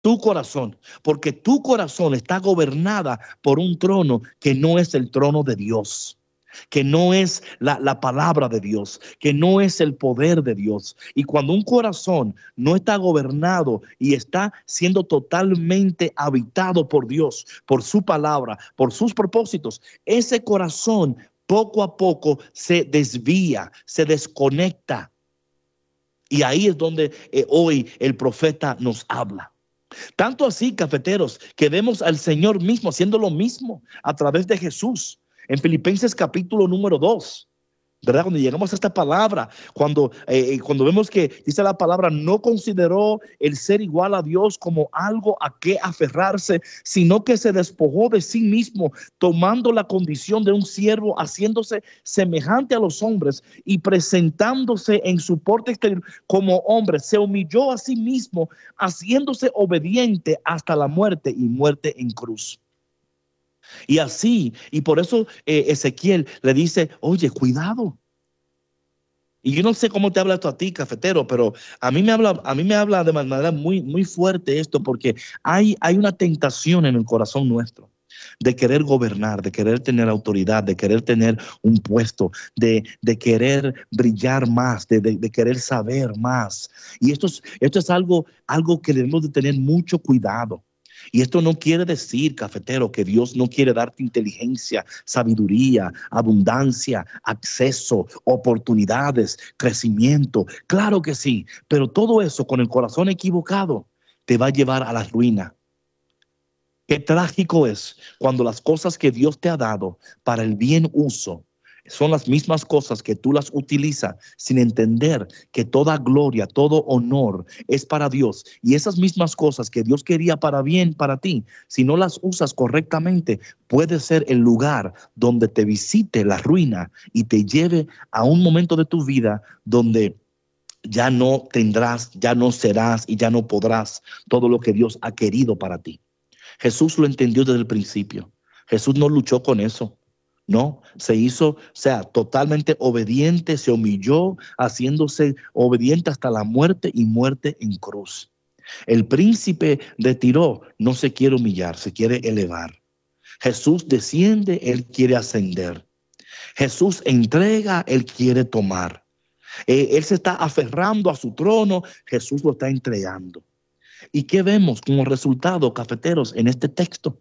Tu corazón, porque tu corazón está gobernada por un trono que no es el trono de Dios, que no es la palabra de Dios, que no es el poder de Dios. Y cuando un corazón no está gobernado y está siendo totalmente habitado por Dios, por su palabra, por sus propósitos, ese corazón poco a poco se desvía, se desconecta. Y ahí es donde hoy el profeta nos habla. Tanto así, cafeteros, que vemos al Señor mismo haciendo lo mismo a través de Jesús. En Filipenses capítulo número 2, ¿verdad? Cuando llegamos a esta palabra, cuando vemos que dice la palabra, no consideró el ser igual a Dios como algo a que aferrarse, sino que se despojó de sí mismo, tomando la condición de un siervo, haciéndose semejante a los hombres y presentándose en su porte exterior como hombre, se humilló a sí mismo, haciéndose obediente hasta la muerte y muerte en cruz. Y así, y por eso Ezequiel le dice, oye, cuidado. Y yo no sé cómo te habla esto a ti, cafetero, pero a mí me habla de manera muy, muy fuerte esto, porque hay una tentación en el corazón nuestro de querer gobernar, de querer tener autoridad, de querer tener un puesto, de querer brillar más, de querer saber más. Y esto es algo que debemos de tener mucho cuidado. Y esto no quiere decir, cafetero, que Dios no quiere darte inteligencia, sabiduría, abundancia, acceso, oportunidades, crecimiento. Claro que sí, pero todo eso con el corazón equivocado te va a llevar a la ruina. Qué trágico es cuando las cosas que Dios te ha dado para el bien uso son las mismas cosas que tú las utilizas sin entender que toda gloria, todo honor es para Dios. Y esas mismas cosas que Dios quería para bien para ti, si no las usas correctamente, puede ser el lugar donde te visite la ruina y te lleve a un momento de tu vida donde ya no tendrás, ya no serás y ya no podrás todo lo que Dios ha querido para ti. Jesús lo entendió desde el principio. Jesús no luchó con eso. No, se hizo, o sea, totalmente obediente, se humilló, haciéndose obediente hasta la muerte y muerte en cruz. El príncipe de Tiro no se quiere humillar, se quiere elevar. Jesús desciende, él quiere ascender. Jesús entrega, él quiere tomar. Él se está aferrando a su trono, Jesús lo está entregando. ¿Y qué vemos como resultado, cafeteros, en este texto?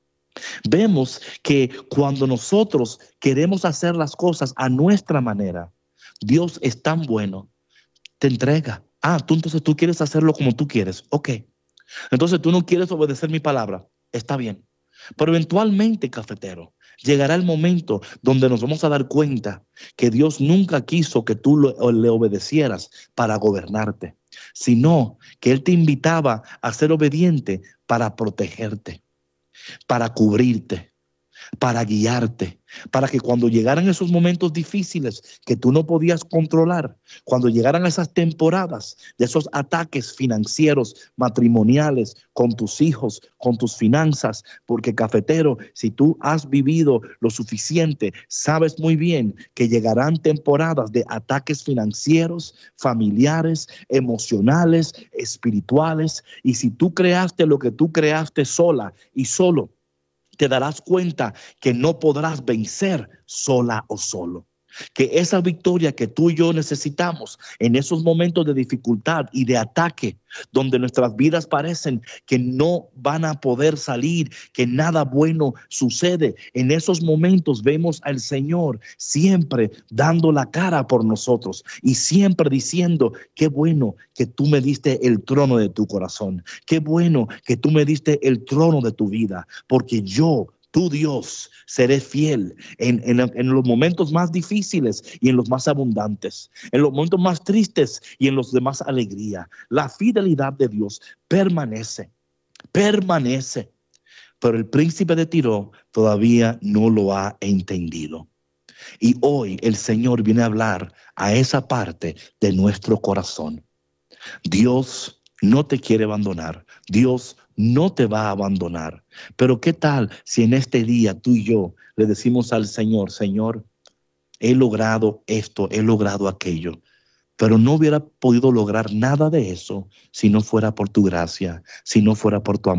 Vemos que cuando nosotros queremos hacer las cosas a nuestra manera, Dios es tan bueno, te entrega. Entonces tú quieres hacerlo como tú quieres. Ok. Entonces tú no quieres obedecer mi palabra. Está bien. Pero eventualmente, cafetero, llegará el momento donde nos vamos a dar cuenta que Dios nunca quiso que tú le obedecieras para gobernarte, sino que Él te invitaba a ser obediente para protegerte, para cubrirte, para guiarte, para que cuando llegaran esos momentos difíciles que tú no podías controlar, cuando llegaran esas temporadas de esos ataques financieros, matrimoniales, con tus hijos, con tus finanzas, porque cafetero, si tú has vivido lo suficiente, sabes muy bien que llegarán temporadas de ataques financieros, familiares, emocionales, espirituales, y si tú creaste lo que tú creaste sola y solo, te darás cuenta que no podrás vencer sola o solo. Que esa victoria que tú y yo necesitamos en esos momentos de dificultad y de ataque, donde nuestras vidas parecen que no van a poder salir, que nada bueno sucede, en esos momentos vemos al Señor siempre dando la cara por nosotros y siempre diciendo, qué bueno que tú me diste el trono de tu corazón, qué bueno que tú me diste el trono de tu vida, porque yo, tu Dios, seré fiel en los momentos más difíciles y en los más abundantes, en los momentos más tristes y en los de más alegría. La fidelidad de Dios permanece, permanece. Pero el príncipe de Tiro todavía no lo ha entendido. Y hoy el Señor viene a hablar a esa parte de nuestro corazón. Dios no te quiere abandonar. Dios no te va a abandonar. Pero ¿qué tal si en este día tú y yo le decimos al Señor, Señor, he logrado esto, he logrado aquello, Pero no hubiera podido lograr nada de eso si no fuera por tu gracia, si no fuera por tu amor.